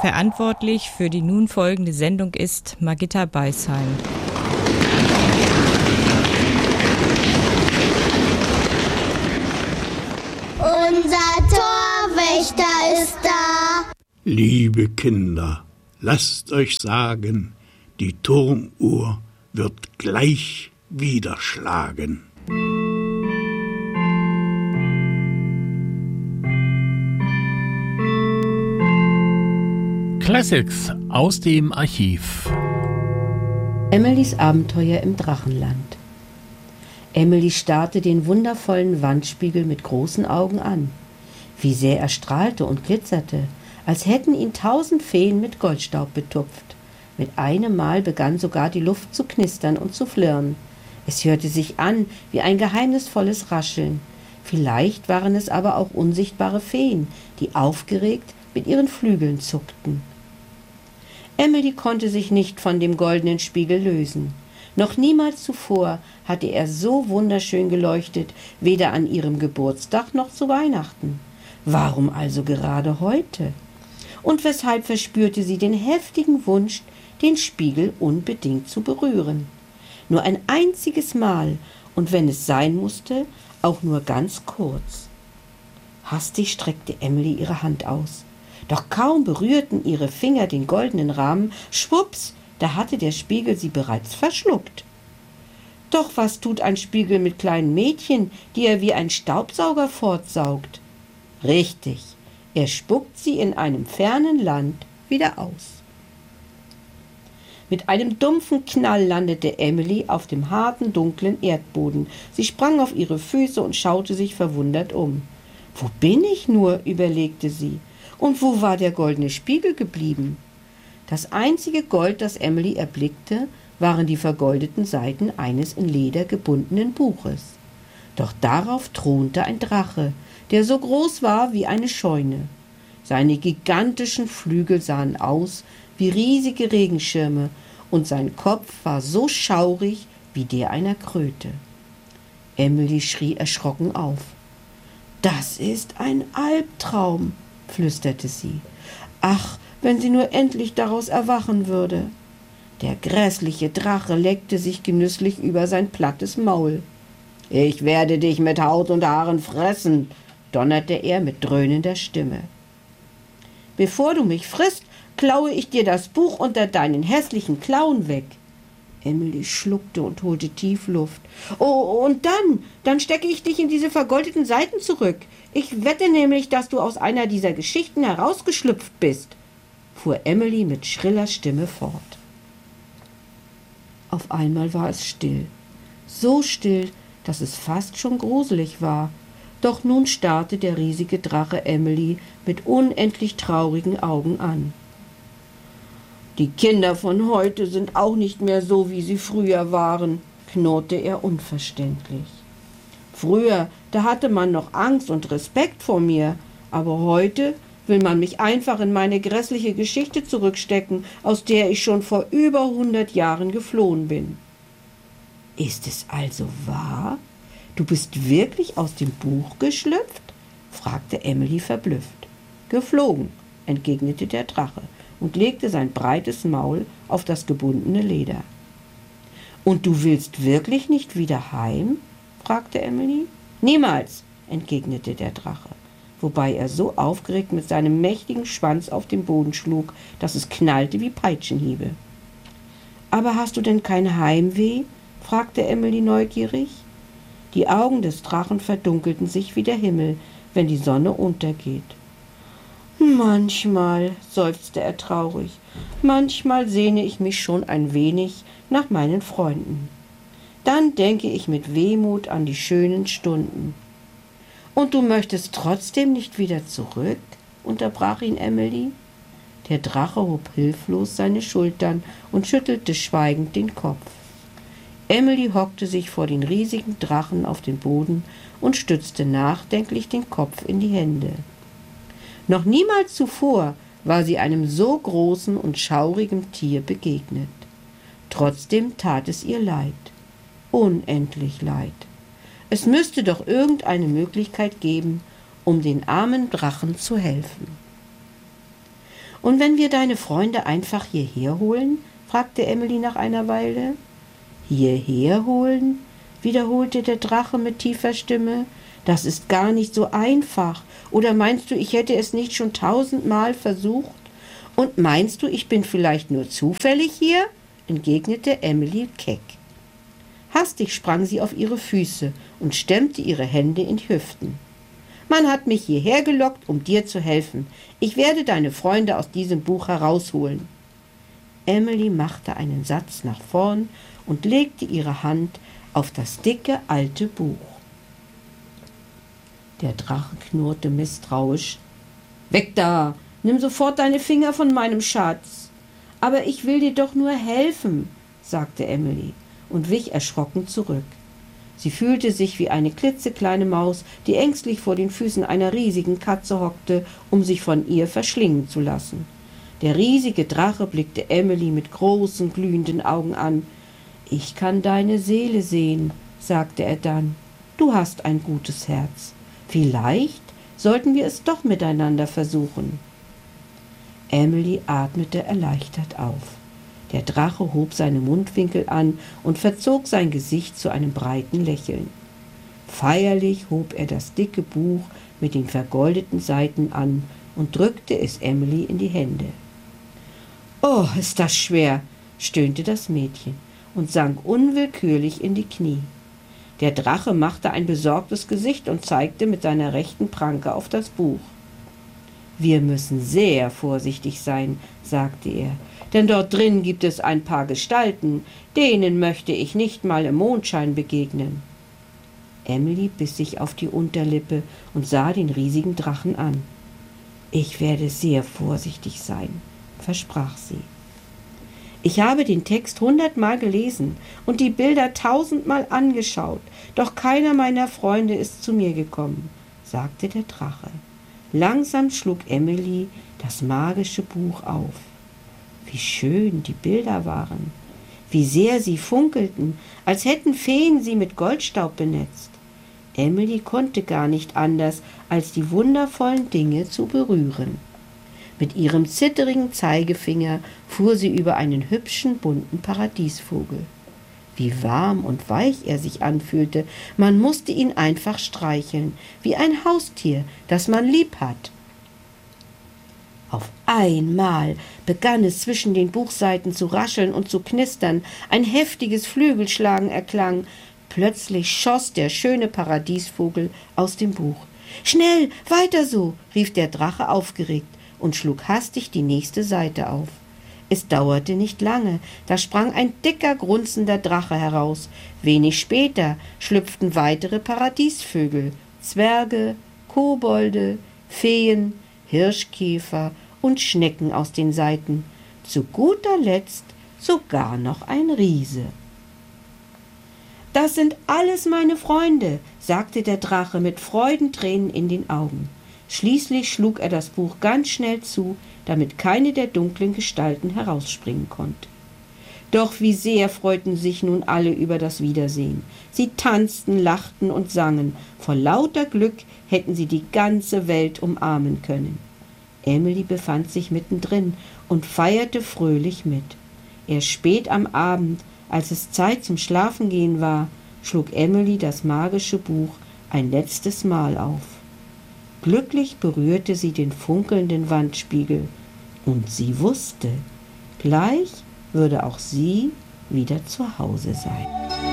Verantwortlich für die nun folgende Sendung ist Margitta Beisheim. Unser Torwächter ist da. Liebe Kinder, lasst euch sagen, die Turmuhr wird gleich wieder schlagen. Classics aus dem Archiv. Emilys Abenteuer im Drachenland. Emily starrte den wundervollen Wandspiegel mit großen Augen an. Wie sehr er strahlte und glitzerte, als hätten ihn 1000 Feen mit Goldstaub betupft. Mit einem Mal begann sogar die Luft zu knistern und zu flirren. Es hörte sich an wie ein geheimnisvolles Rascheln. Vielleicht waren es aber auch unsichtbare Feen, die aufgeregt mit ihren Flügeln zuckten. Emily konnte sich nicht von dem goldenen Spiegel lösen. Noch niemals zuvor hatte er so wunderschön geleuchtet, weder an ihrem Geburtstag noch zu Weihnachten. Warum also gerade heute? Und weshalb verspürte sie den heftigen Wunsch, den Spiegel unbedingt zu berühren? Nur ein einziges Mal, und wenn es sein musste, auch nur ganz kurz. Hastig streckte Emily ihre Hand aus. Doch kaum berührten ihre Finger den goldenen Rahmen, schwupps, da hatte der Spiegel sie bereits verschluckt. Doch was tut ein Spiegel mit kleinen Mädchen, die er wie ein Staubsauger fortsaugt? Richtig, er spuckt sie in einem fernen Land wieder aus. Mit einem dumpfen Knall landete Emily auf dem harten, dunklen Erdboden. Sie sprang auf ihre Füße und schaute sich verwundert um. »Wo bin ich nur?« überlegte sie. Und wo war der goldene Spiegel geblieben? Das einzige Gold, das Emily erblickte, waren die vergoldeten Seiten eines in Leder gebundenen Buches. Doch darauf thronte ein Drache, der so groß war wie eine Scheune. Seine gigantischen Flügel sahen aus wie riesige Regenschirme und sein Kopf war so schaurig wie der einer Kröte. Emily schrie erschrocken auf. »Das ist ein Albtraum«, flüsterte sie. »Ach, wenn sie nur endlich daraus erwachen würde!« Der grässliche Drache leckte sich genüsslich über sein plattes Maul. »Ich werde dich mit Haut und Haaren fressen«, donnerte er mit dröhnender Stimme. »Bevor du mich frisst, klaue ich dir das Buch unter deinen hässlichen Klauen weg.« Emily schluckte und holte tief Luft. »Oh, und dann stecke ich dich in diese vergoldeten Seiten zurück. Ich wette nämlich, dass du aus einer dieser Geschichten herausgeschlüpft bist«, fuhr Emily mit schriller Stimme fort. Auf einmal war es still. So still, dass es fast schon gruselig war. Doch nun starrte der riesige Drache Emily mit unendlich traurigen Augen an. »Die Kinder von heute sind auch nicht mehr so, wie sie früher waren«, knurrte er unverständlich. »Früher, da hatte man noch Angst und Respekt vor mir, aber heute will man mich einfach in meine grässliche Geschichte zurückstecken, aus der ich schon vor über 100 Jahren geflohen bin.« »Ist es also wahr? Du bist wirklich aus dem Buch geschlüpft?« fragte Emily verblüfft. »Geflogen«, entgegnete der Drache und legte sein breites Maul auf das gebundene Leder. »Und du willst wirklich nicht wieder heim?« fragte Emily. »Niemals«, entgegnete der Drache, wobei er so aufgeregt mit seinem mächtigen Schwanz auf den Boden schlug, dass es knallte wie Peitschenhiebe. »Aber hast du denn kein Heimweh?« fragte Emily neugierig. Die Augen des Drachen verdunkelten sich wie der Himmel, wenn die Sonne untergeht. »Manchmal«, seufzte er traurig, »manchmal sehne ich mich schon ein wenig nach meinen Freunden. Dann denke ich mit Wehmut an die schönen Stunden.« »Und du möchtest trotzdem nicht wieder zurück?« unterbrach ihn Emily. Der Drache hob hilflos seine Schultern und schüttelte schweigend den Kopf. Emily hockte sich vor den riesigen Drachen auf den Boden und stützte nachdenklich den Kopf in die Hände. Noch niemals zuvor war sie einem so großen und schaurigen Tier begegnet. Trotzdem tat es ihr leid, unendlich leid. Es müsste doch irgendeine Möglichkeit geben, um den armen Drachen zu helfen. Und wenn wir deine Freunde einfach hierher holen? Fragte Emily nach einer Weile. Hierher holen? Wiederholte der Drache mit tiefer Stimme. Das ist gar nicht so einfach. Oder meinst du, ich hätte es nicht schon 1000-mal versucht? Und meinst du, ich bin vielleicht nur zufällig hier? Entgegnete Emily keck. Hastig sprang sie auf ihre Füße und stemmte ihre Hände in die Hüften. Man hat mich hierher gelockt, um dir zu helfen. Ich werde deine Freunde aus diesem Buch herausholen. Emily machte einen Satz nach vorn und legte ihre Hand auf das dicke alte Buch. Der Drache knurrte misstrauisch. »Weg da! Nimm sofort deine Finger von meinem Schatz!« »Aber ich will dir doch nur helfen«, sagte Emily und wich erschrocken zurück. Sie fühlte sich wie eine klitzekleine Maus, die ängstlich vor den Füßen einer riesigen Katze hockte, um sich von ihr verschlingen zu lassen. Der riesige Drache blickte Emily mit großen, glühenden Augen an. »Ich kann deine Seele sehen«, sagte er dann. »Du hast ein gutes Herz. Vielleicht sollten wir es doch miteinander versuchen.« Emily atmete erleichtert auf. Der Drache hob seine Mundwinkel an und verzog sein Gesicht zu einem breiten Lächeln. Feierlich hob er das dicke Buch mit den vergoldeten Seiten an und drückte es Emily in die Hände. »Oh, ist das schwer«, stöhnte das Mädchen und sank unwillkürlich in die Knie. Der Drache machte ein besorgtes Gesicht und zeigte mit seiner rechten Pranke auf das Buch. »Wir müssen sehr vorsichtig sein«, sagte er, »denn dort drin gibt es ein paar Gestalten, denen möchte ich nicht mal im Mondschein begegnen.« Emily biss sich auf die Unterlippe und sah den riesigen Drachen an. »Ich werde sehr vorsichtig sein«, versprach sie. »Ich habe den Text 100-mal gelesen und die Bilder 1000-mal angeschaut, doch keiner meiner Freunde ist zu mir gekommen«, sagte der Drache. Langsam schlug Emily das magische Buch auf. Wie schön die Bilder waren, wie sehr sie funkelten, als hätten Feen sie mit Goldstaub benetzt. Emily konnte gar nicht anders, als die wundervollen Dinge zu berühren. Mit ihrem zitterigen Zeigefinger fuhr sie über einen hübschen, bunten Paradiesvogel. Wie warm und weich er sich anfühlte, man musste ihn einfach streicheln, wie ein Haustier, das man lieb hat. Auf einmal begann es zwischen den Buchseiten zu rascheln und zu knistern, ein heftiges Flügelschlagen erklang. Plötzlich schoss der schöne Paradiesvogel aus dem Buch. »Schnell, weiter so«, rief der Drache aufgeregt und schlug hastig die nächste Seite auf. Es dauerte nicht lange, da sprang ein dicker, grunzender Drache heraus. Wenig später schlüpften weitere Paradiesvögel, Zwerge, Kobolde, Feen, Hirschkäfer und Schnecken aus den Seiten. Zu guter Letzt sogar noch ein Riese. »Das sind alles meine Freunde«, sagte der Drache mit Freudentränen in den Augen. Schließlich schlug er das Buch ganz schnell zu, damit keine der dunklen Gestalten herausspringen konnte. Doch wie sehr freuten sich nun alle über das Wiedersehen. Sie tanzten, lachten und sangen. Vor lauter Glück hätten sie die ganze Welt umarmen können. Emily befand sich mittendrin und feierte fröhlich mit. Erst spät am Abend, als es Zeit zum Schlafengehen war, schlug Emily das magische Buch ein letztes Mal auf. Glücklich berührte sie den funkelnden Wandspiegel, und sie wusste, gleich würde auch sie wieder zu Hause sein.